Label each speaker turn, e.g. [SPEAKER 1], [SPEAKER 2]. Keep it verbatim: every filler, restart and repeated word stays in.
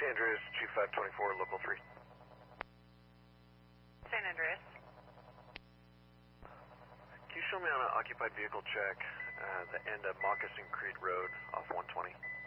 [SPEAKER 1] Andreas, G five twenty-four, local three.
[SPEAKER 2] San Andreas.
[SPEAKER 1] Can you show me on an occupied vehicle check uh, the end of Moccasin Creek Road off one twenty?